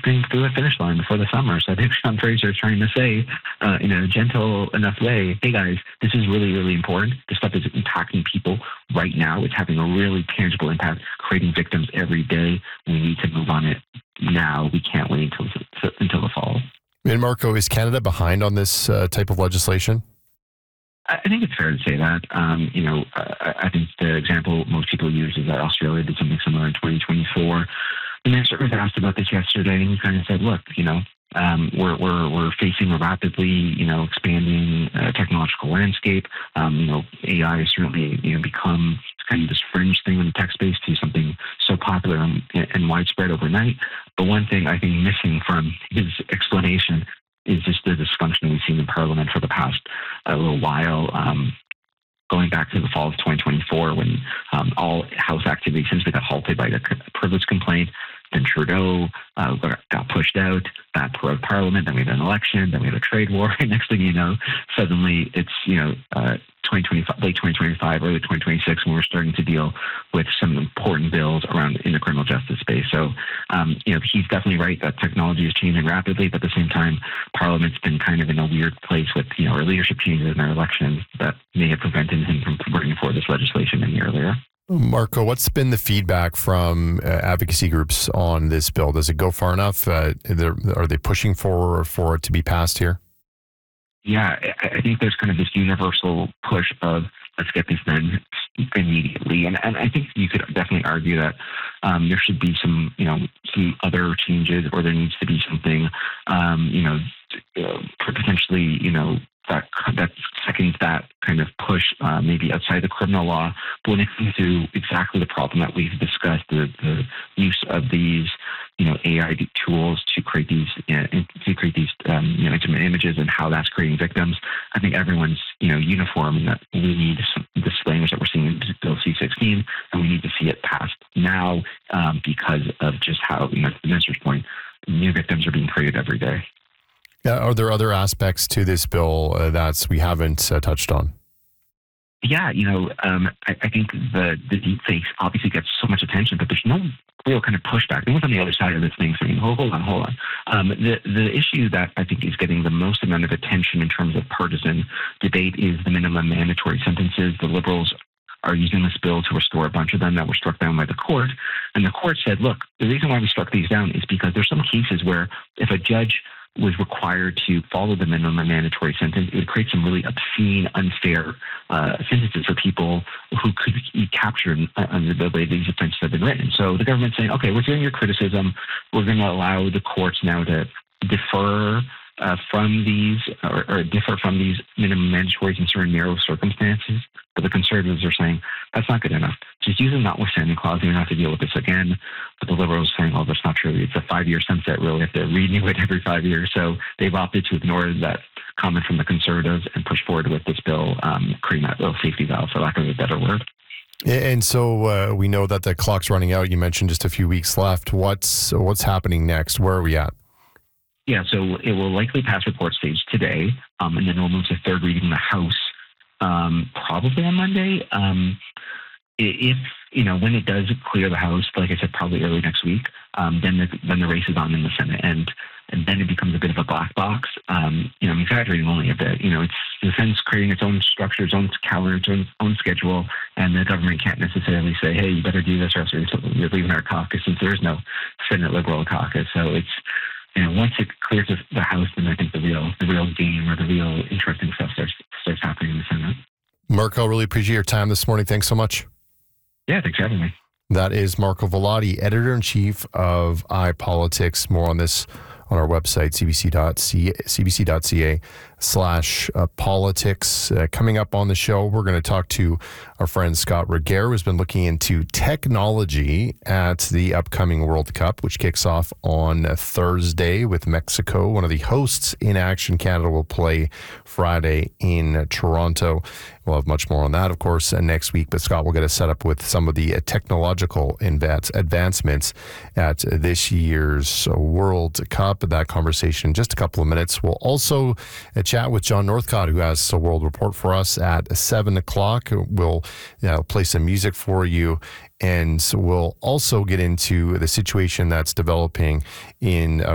thing through the finish line before the summer. So I think Sean Fraser is trying to say, in a gentle enough way, hey guys, this is really, really important. This stuff is impacting people right now. It's having a really tangible impact, creating victims every day. We need to move on it now. We can't wait until the fall. And Marco, is Canada behind on this type of legislation? I think it's fair to say that. I think the example most people use is that Australia did something similar in 2024. The minister was asked about this yesterday, and he kind of said, "Look, we're facing a rapidly, expanding technological landscape. AI has certainly, become kind of this fringe thing in the tech space to something so popular and widespread overnight. But one thing I think missing from his explanation is just the dysfunction we've seen in Parliament for the past little while, going back to the fall of 2024 when all House activity essentially got halted by the privilege complaint. Then Trudeau got pushed out, that prorogued Parliament, then we had an election, then we had a trade war. And next thing you know, suddenly it's, 2025, late 2025, early 2026, when we're starting to deal with some important bills around in the criminal justice space. So, he's definitely right that technology is changing rapidly, but at the same time, Parliament's been kind of in a weird place with, our leadership changes in our elections that may have prevented him from bringing forward this legislation any earlier. Marco, what's been the feedback from advocacy groups on this bill? Does it go far enough? Are they pushing for it to be passed here? Yeah, I think there's kind of this universal push of let's get this done immediately. And I think you could definitely argue that there should be some other changes, or there needs to be something, potentially, that seconds that kind of push maybe outside the criminal law. But when it comes to exactly the problem that we've discussed, the use of these AI tools to create these intimate images and how that's creating victims, I think everyone's uniform in that we need this language that we're seeing in Bill C-16, and we need to see it passed now because of just how, to the minister's point, new victims are being created every day. Are there other aspects to this bill that we haven't touched on? Yeah, I think the deep fakes obviously gets so much attention, but there's no real kind of pushback. Everyone's on the other side of this thing saying, hold on. The issue that I think is getting the most amount of attention in terms of partisan debate is the minimum mandatory sentences. The Liberals are using this bill to restore a bunch of them that were struck down by the court. And the court said, look, the reason why we struck these down is because there's some cases where if a judge was required to follow the minimum mandatory sentence, it would create some really obscene, unfair sentences for people who could be captured under the way these offenses have been written. So the government's saying, okay, we're hearing your criticism. We're going to allow the courts now to defer from these or differ from these minimum mandatories in certain narrow circumstances. But the Conservatives are saying that's not good enough. Just use a notwithstanding clause. You don't have to deal with this again. But the Liberals are saying, oh, that's not true. It's a 5-year sunset rule. We have to renew it every 5 years. So they've opted to ignore that comment from the Conservatives and push forward with this bill, creating that little safety valve, for lack of a better word. And so we know that the clock's running out. You mentioned just a few weeks left. What's happening next? Where are we at? Yeah, so it will likely pass report stage today, and then we'll move to third reading in the House probably on Monday. If when it does clear the House, like I said, probably early next week, then the race is on in the Senate, and then it becomes a bit of a black box. I'm exaggerating only a bit. It's the Senate's creating its own structure, its own calendar, its own schedule, and the government can't necessarily say, hey, you better do this or else you're leaving our caucus, since there is no Senate Liberal caucus. So it's once it clears the House, then I think the real game or the real interesting stuff starts happening in the Senate. Marco, really appreciate your time this morning. Thanks so much. Yeah, thanks for having me. That is Marco Volati, editor-in-chief of iPolitics. More on this on our website, cbc.ca/politics. Coming up on the show, we're going to talk to our friend Scott Regehr, who's been looking into technology at the upcoming World Cup, which kicks off on Thursday with Mexico. One of the hosts in Action Canada will play Friday in Toronto. We'll have much more on that, of course, next week. But Scott will get us set up with some of the technological advancements at this year's World Cup. That conversation in just a couple of minutes. We'll also chat with John Northcott, who has a World Report for us at 7 o'clock. We'll play some music for you. And we'll also get into the situation that's developing in